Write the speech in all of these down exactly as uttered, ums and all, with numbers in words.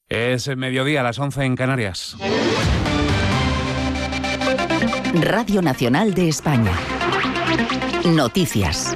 Es el mediodía, a las once en Canarias. Radio Nacional de España. Noticias.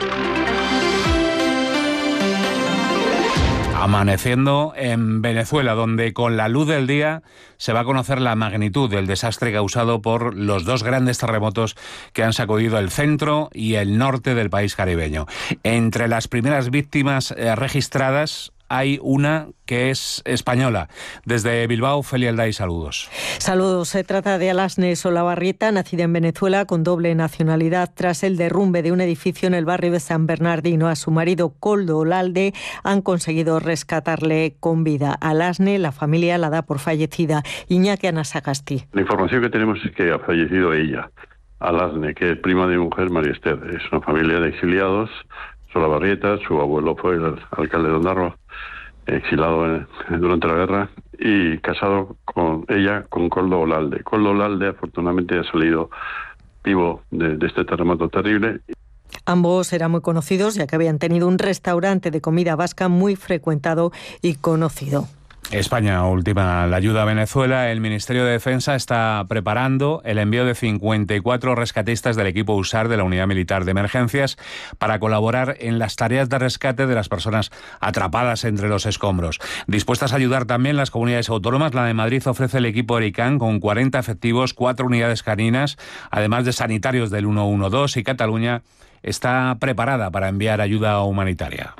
Amaneciendo en Venezuela, donde con la luz del día se va a conocer la magnitud del desastre causado por los dos grandes terremotos que han sacudido el centro y el norte del país caribeño. Entre las primeras víctimas eh, registradas hay una que es española. Desde Bilbao, Felia Alday, saludos. Saludos. Se trata de Alasne Solabarrieta, nacida en Venezuela con doble nacionalidad. Tras el derrumbe de un edificio en el barrio de San Bernardino, a su marido Koldo Olalde han conseguido rescatarle con vida. Alasne, la familia la da por fallecida. Iñaki Anasagasti. La información que tenemos es que ha fallecido ella, Alasne, que es prima de mi mujer, María Esther. Es una familia de exiliados. Solabarrieta, su abuelo fue el alcalde de Ondarroa, exilado en, durante la guerra, y casado con ella con Koldo Olalde. Koldo Olalde afortunadamente ha salido vivo de, de este terremoto terrible. Ambos eran muy conocidos, ya que habían tenido un restaurante de comida vasca muy frecuentado y conocido. España ultima la ayuda a Venezuela. El Ministerio de Defensa está preparando el envío de cincuenta y cuatro rescatistas del equipo U S A R de la Unidad Militar de Emergencias para colaborar en las tareas de rescate de las personas atrapadas entre los escombros. Dispuestas a ayudar también las comunidades autónomas, la de Madrid ofrece el equipo Ericán con cuarenta efectivos, cuatro unidades caninas, además de sanitarios del ciento doce, y Cataluña está preparada para enviar ayuda humanitaria.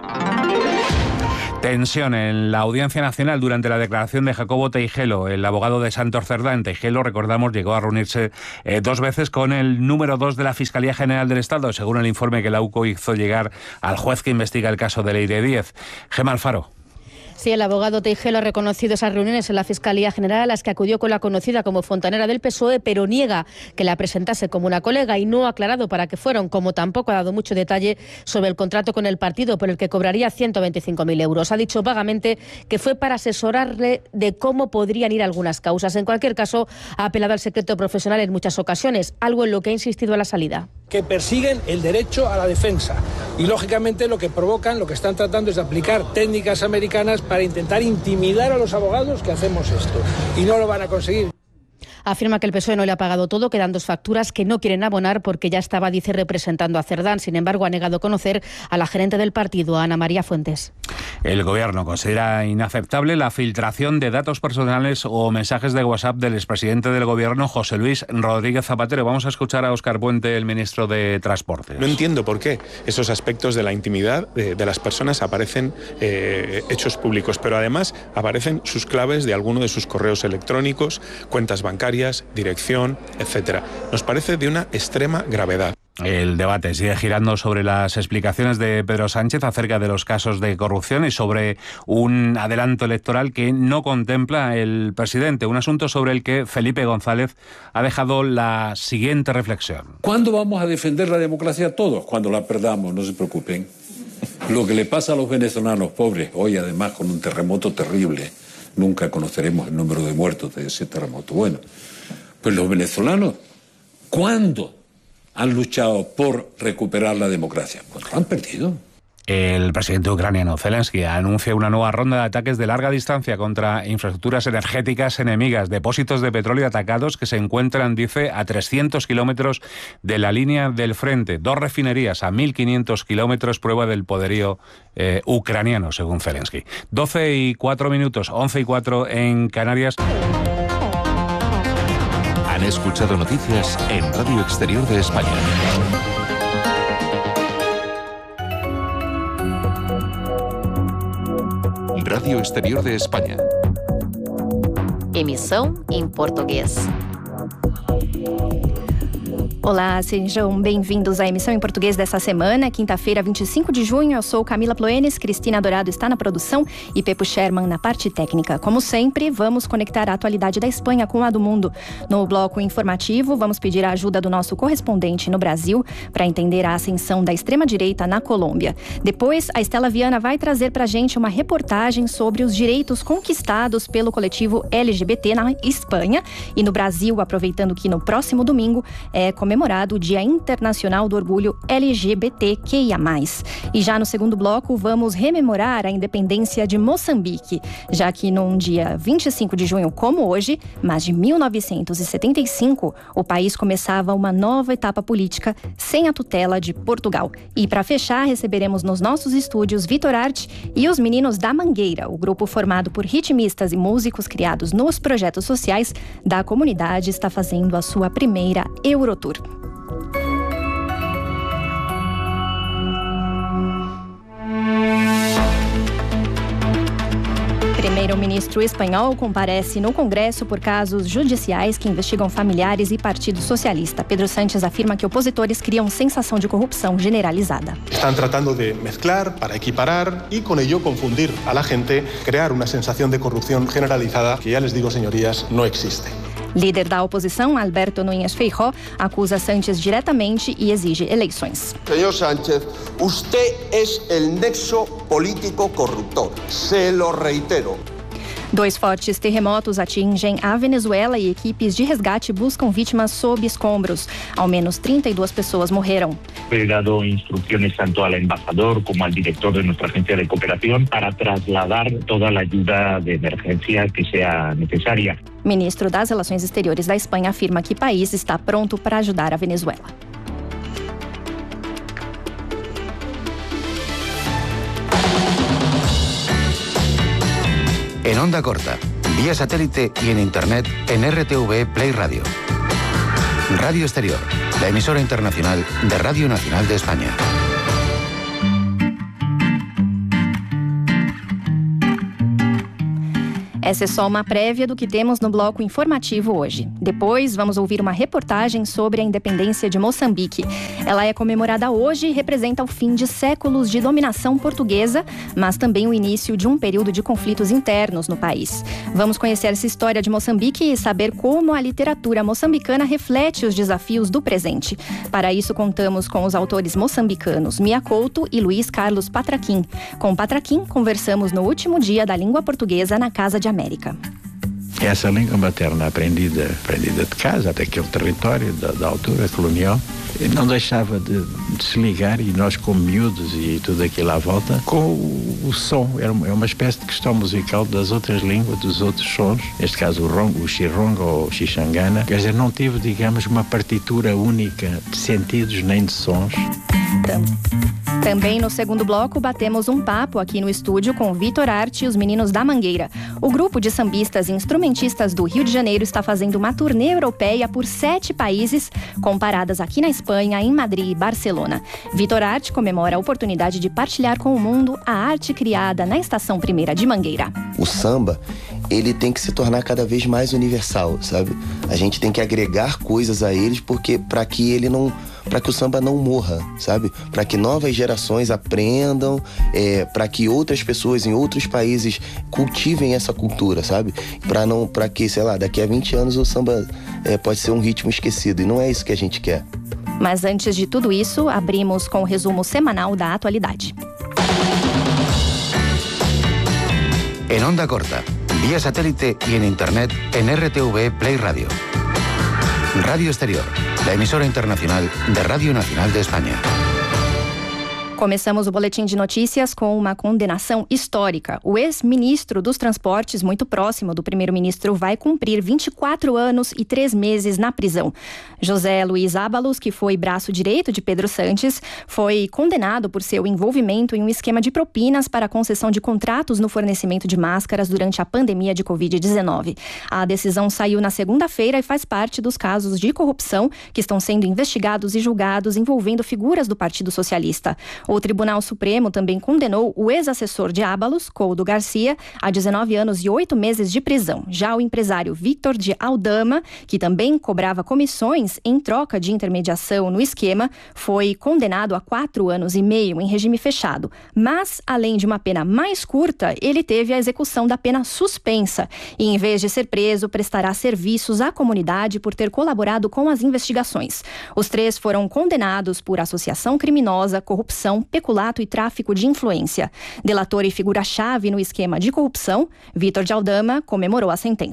Tensión en la Audiencia Nacional durante la declaración de Jacobo Teijelo, el abogado de Santos Cerdá. En Teijelo, recordamos, llegó a reunirse eh, dos veces con el número dos de la Fiscalía General del Estado, según el informe que la U C O hizo llegar al juez que investiga el caso de Leire Díez. Gemma Alfaro. Sí, el abogado Teijelo ha reconocido esas reuniones en la Fiscalía General a las que acudió con la conocida como fontanera del P S O E, pero niega que la presentase como una colega y no ha aclarado para qué fueron, como tampoco ha dado mucho detalle sobre el contrato con el partido por el que cobraría ciento veinticinco mil euros. Ha dicho vagamente que fue para asesorarle de cómo podrían ir algunas causas. En cualquier caso, ha apelado al secreto profesional en muchas ocasiones, algo en lo que ha insistido a la salida. Que persiguen el derecho a la defensa y, lógicamente, lo que provocan, lo que están tratando es de aplicar técnicas americanas para intentar intimidar a los abogados que hacemos esto, y no lo van a conseguir. Afirma que el P S O E no le ha pagado todo, quedan dos facturas que no quieren abonar porque ya estaba, dice, representando a Cerdán. Sin embargo, ha negado conocer a la gerente del partido, a Ana María Fuentes. El Gobierno considera inaceptable la filtración de datos personales o mensajes de WhatsApp del expresidente del Gobierno, José Luis Rodríguez Zapatero. Vamos a escuchar a Óscar Puente, el ministro de Transportes. No entiendo por qué esos aspectos de la intimidad de, de las personas aparecen eh, hechos públicos, pero además aparecen sus claves de alguno de sus correos electrónicos, cuentas bancarias, dirección, etcétera. Nos parece de una extrema gravedad. El debate sigue girando sobre las explicaciones de Pedro Sánchez acerca de los casos de corrupción y sobre un adelanto electoral que no contempla el presidente, un asunto sobre el que Felipe González ha dejado la siguiente reflexión. ¿Cuándo vamos a defender la democracia todos? Cuando la perdamos, no se preocupen. Lo que le pasa a los venezolanos pobres, hoy además con un terremoto terrible, nunca conoceremos el número de muertos de ese terremoto. Bueno, pues los venezolanos, ¿cuándo han luchado por recuperar la democracia? Pues han perdido. El presidente ucraniano Zelensky anuncia una nueva ronda de ataques de larga distancia contra infraestructuras energéticas enemigas, depósitos de petróleo atacados que se encuentran, dice, a trescientos kilómetros de la línea del frente. Dos refinerías a mil quinientos kilómetros, prueba del poderío eh, ucraniano, según Zelensky. doce y cuatro minutos, once y cuatro en Canarias. Han escuchado noticias en Radio Exterior de España. Radio Exterior de España. Emissão em português. Olá, sejam bem-vindos à emissão em português dessa semana, quinta-feira, vinte e cinco de junho. Eu sou Camila Ploenes, Cristina Dourado está na produção e Pepo Sherman na parte técnica. Como sempre, vamos conectar a atualidade da Espanha com a do mundo. No bloco informativo, vamos pedir a ajuda do nosso correspondente no Brasil para entender a ascensão da extrema-direita na Colômbia. Depois, a Estela Viana vai trazer para a gente uma reportagem sobre os direitos conquistados pelo coletivo L G B T na Espanha e no Brasil, aproveitando que no próximo domingo é comemorado comemorado o Dia Internacional do Orgulho L G B T Q I A mais. E já no segundo bloco, vamos rememorar a independência de Moçambique, já que num dia vinte e cinco de junho, como hoje, mas de mil novecentos e setenta e cinco, o país começava uma nova etapa política sem a tutela de Portugal. E para fechar, receberemos nos nossos estúdios Vitor Arte e os Meninos da Mangueira, o grupo formado por ritmistas e músicos criados nos projetos sociais da comunidade, está fazendo a sua primeira Eurotour. Primeiro-ministro espanhol comparece no Congresso por casos judiciais que investigam familiares e Partido Socialista. Pedro Sánchez afirma que opositores criam sensação de corrupção generalizada. Están tratando de mezclar para equiparar y con ello confundir a la gente, crear una sensación de corrupción generalizada que ya les digo, señorías, no existe. Líder da oposição, Alberto Núñez Feijóo, acusa Sánchez diretamente e exige eleições. Señor Sánchez, usted es el nexo político corruptor. Se lo reitero. Dois fortes terremotos atingem a Venezuela e equipes de resgate buscam vítimas sob escombros. Ao menos trinta e duas pessoas morreram. He dado instrucciones tanto al embajador como al director de nuestra agencia de cooperación para trasladar toda la ayuda de emergencia que sea necesaria. Ministro das Relações Exteriores da Espanha afirma que o país está pronto para ajudar a Venezuela. En onda corta, vía satélite y en internet en R T V Play Radio. Radio Exterior, la emisora internacional de Radio Nacional de España. Essa é só uma prévia do que temos no bloco informativo hoje. Depois, vamos ouvir uma reportagem sobre a independência de Moçambique. Ela é comemorada hoje e representa o fim de séculos de dominação portuguesa, mas também o início de um período de conflitos internos no país. Vamos conhecer essa história de Moçambique e saber como a literatura moçambicana reflete os desafios do presente. Para isso, contamos com os autores moçambicanos Mia Couto e Luiz Carlos Patraquim. Com Patraquim, conversamos no último dia da língua portuguesa na Casa de América. Essa língua materna aprendida, aprendida de casa, daquele território, da, da altura colonial, não deixava de, de se ligar, e nós como miúdos e tudo aquilo à volta, com o, o som. Era uma, é uma espécie de questão musical das outras línguas, dos outros sons, neste caso o rongo, o xirongo ou o xixangana. Quer dizer, não tive, digamos, uma partitura única de sentidos nem de sons. Também no segundo bloco, batemos um papo aqui no estúdio com o Vitor Arte e os Meninos da Mangueira. O grupo de sambistas e instrumentistas do Rio de Janeiro está fazendo uma turnê europeia por sete países, com paradas aqui na Espanha, em Madrid e Barcelona. Vitor Arte comemora a oportunidade de partilhar com o mundo a arte criada na Estação Primeira de Mangueira. O samba, ele tem que se tornar cada vez mais universal, sabe? A gente tem que agregar coisas a eles, porque para que ele não... para que o samba não morra, sabe? Para que novas gerações aprendam, é, para que outras pessoas em outros países cultivem essa cultura, sabe? Para não, para que, sei lá, daqui a vinte anos o samba é, pode ser um ritmo esquecido, e não é isso que a gente quer. Mas antes de tudo isso, abrimos com o resumo semanal da atualidade. En onda corta, vía satélite y en internet en R T V Play Radio. Radio Exterior, la emisora internacional de Radio Nacional de España. Começamos o boletim de notícias com uma condenação histórica. O ex-ministro dos Transportes, muito próximo do primeiro-ministro, vai cumprir vinte e quatro anos e três meses na prisão. José Luiz Ábalos, que foi braço direito de Pedro Sánchez, foi condenado por seu envolvimento em um esquema de propinas para a concessão de contratos no fornecimento de máscaras durante a pandemia de covid dezenove. A decisão saiu na segunda-feira e faz parte dos casos de corrupção que estão sendo investigados e julgados envolvendo figuras do Partido Socialista. O Tribunal Supremo também condenou o ex-assessor de Ábalos, Coldo Garcia, a dezenove anos e oito meses de prisão. Já o empresário Victor de Aldama, que também cobrava comissões em troca de intermediação no esquema, foi condenado a quatro anos e meio em regime fechado. Mas, além de uma pena mais curta, ele teve a execução da pena suspensa e, em vez de ser preso, prestará serviços à comunidade por ter colaborado com as investigações. Os três foram condenados por associação criminosa, corrupção, peculato e tráfico de influência. Delator e figura-chave no esquema de corrupção, Victor de Aldama comemorou a sentença.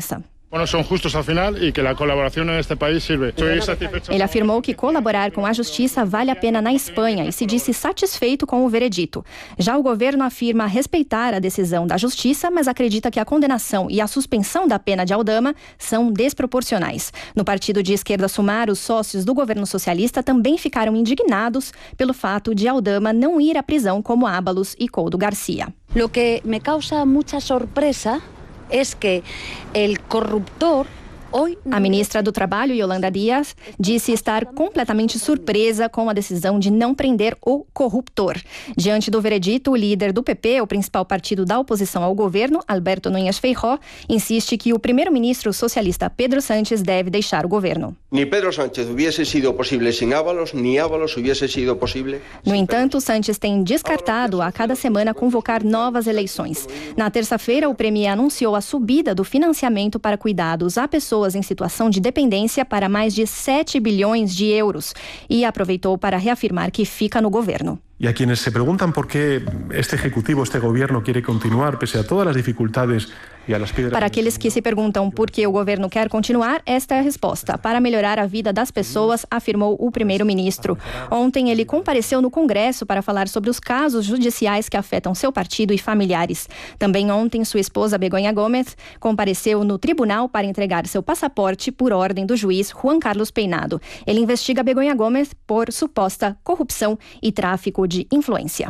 São justos ao final e que a colaboração neste país sirve. Ele afirmou que colaborar com a justiça vale a pena na Espanha e se disse satisfeito com o veredito. Já o governo afirma respeitar a decisão da justiça, mas acredita que a condenação e a suspensão da pena de Aldama são desproporcionais. No partido de esquerda Sumar, os sócios do governo socialista também ficaram indignados pelo fato de Aldama não ir à prisão como Ábalos e Koldo Garcia. Lo que me causa mucha sorpresa es que el corruptor. A ministra do Trabalho, Yolanda Díaz, disse estar completamente surpresa com a decisão de não prender o corruptor. Diante do veredito, o líder do P P, o principal partido da oposição ao governo, Alberto Núñez Feijóo, insiste que o primeiro-ministro socialista Pedro Sánchez deve deixar o governo. Ni Pedro Sánchez hubiese sido posible sin Ábalos, ni Ábalos hubiese sido posible. No entanto, Sánchez tem descartado a cada semana convocar novas eleições. Na terça-feira, o premier anunciou a subida do financiamento para cuidados a pessoas em situação de dependência para mais de sete bilhões de euros e aproveitou para reafirmar que fica no governo. Y a quienes se preguntan por qué este ejecutivo, este gobierno quiere continuar pese a todas las dificultades y a las piedras. Para aqueles que se perguntam por que o governo quer continuar, esta é a resposta: para melhorar a vida das pessoas, afirmou o primeiro-ministro. Ontem ele compareceu no Congresso para falar sobre os casos judiciais que afetam seu partido e familiares. Também ontem sua esposa Begoña Gómez compareceu no tribunal para entregar seu passaporte por ordem do juiz Juan Carlos Peinado. Ele investiga Begoña Gómez por suposta corrupção e tráfico de influência.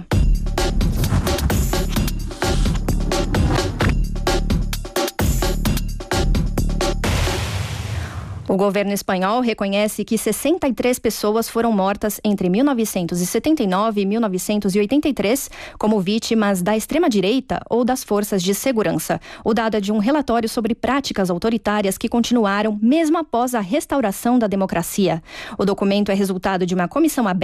O governo espanhol reconhece que sessenta e três pessoas foram mortas entre mil novecentos e setenta e nove e mil novecentos e oitenta e três como vítimas da extrema-direita ou das forças de segurança. O dado é de um relatório sobre práticas autoritárias que continuaram mesmo após a restauração da democracia. O documento é resultado de uma comissão aberta